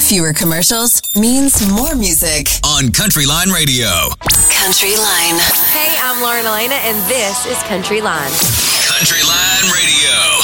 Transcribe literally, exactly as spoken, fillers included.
Fewer commercials means more music. On Country Line Radio. Country Line. Hey, I'm Lauren Elena, and this is Country Line. Country Line Radio.